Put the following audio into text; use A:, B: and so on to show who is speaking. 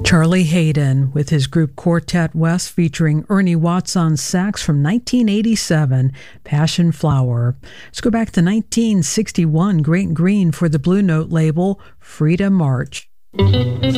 A: Charlie Haydn with his group Quartet West featuring Ernie Watts on sax from 1987, Passion Flower. Let's go back to 1961, Great Green for the Blue Note label, Frida March.